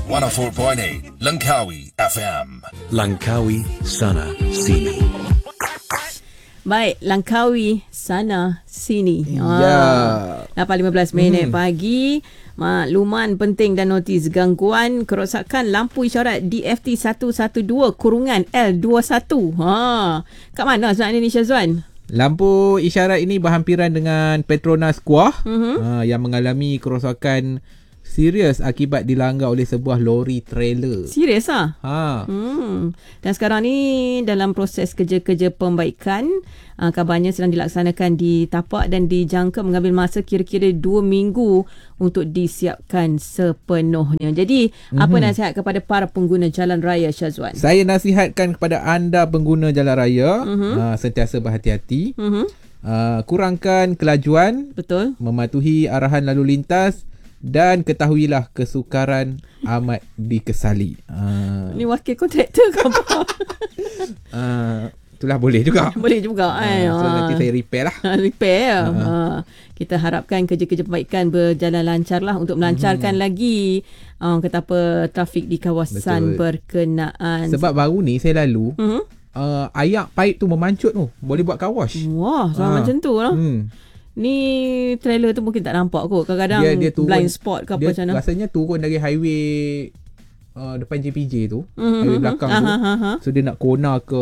104.8 Langkawi FM. Langkawi Sana Sini. Baik, Langkawi Sana Sini. Ya. 8.15 minit pagi. Makluman penting dan notis gangguan kerosakan lampu isyarat DFT 112 kurungan L21. Kat mana sebenarnya ni Syazwan? Lampu isyarat ini berhampiran dengan Petronas Kuah yang mengalami kerosakan serius akibat dilanggar oleh sebuah lori trailer. Serius ah? Dan sekarang ni dalam proses kerja-kerja pembaikan. Kabarnya sedang dilaksanakan di tapak dan dijangka mengambil masa kira-kira 2 minggu untuk disiapkan sepenuhnya. Jadi, apa nasihat kepada para pengguna jalan raya, Syazwan? Saya nasihatkan kepada anda pengguna jalan raya sentiasa berhati-hati. Kurangkan kelajuan. Betul. Mematuhi arahan lalu lintas. Dan ketahuilah kesukaran amat dikesali. Ni wakil kontraktor ke apa? Itulah boleh juga. Boleh juga. So nanti saya repair lah. Repair. Kita harapkan kerja-kerja perbaikan berjalan lancar lah untuk melancarkan lagi kata apa, trafik di kawasan berkenaan. Sebab baru ni saya lalu ayak paip tu memancut tu. Boleh buat car wash. Wah, sama macam tu lah. Ni trailer tu mungkin tak nampak kot. Kadang-kadang dia turun, blind spot ke apa macam mana. Rasanya turun dari highway depan JPJ tu. Highway belakang tu. So dia nak corner ke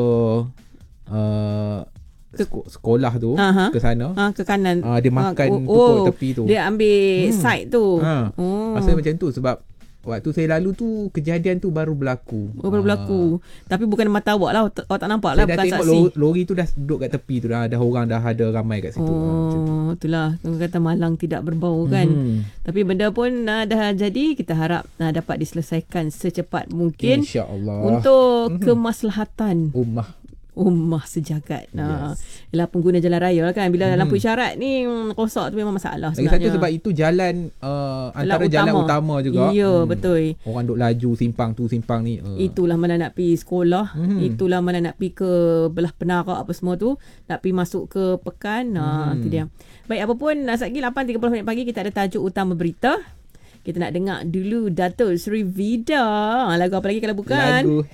sekolah tu, ke sana. Ke kanan. Dia makan pokok tepi tu. Dia ambil side tu. Rasanya macam tu sebab waktu saya lalu tu kejadian tu baru berlaku. Baru berlaku. Tapi bukan mata awak lah. Awak tak nampak lah. Saya dah bukan tengok saksi. lori tu dah duduk kat tepi tu. Dah orang dah ada ramai kat situ. Itulah. Orang kata malang tidak berbau kan. Tapi benda pun dah jadi. Kita harap dapat diselesaikan secepat mungkin. InsyaAllah. Untuk kemaslahatan ummah sejagat. Ialah pengguna jalan raya lah kan. Bila lampu isyarat ni rosak tu memang masalah sebenarnya. Lagi satu sebab itu jalan antara jalan utama juga. Ya, betul. Orang duk laju simpang tu simpang ni. Itulah mana nak pergi sekolah. Itulah mana nak pergi ke belah penarak apa semua tu. Nak pergi masuk ke pekan. Itu dia. Baik, apa pun lagi 8.30 minit pagi kita ada tajuk utama berita. Kita nak dengar dulu Dato' Sri Vida. Lagu apa lagi kalau bukan? Lagu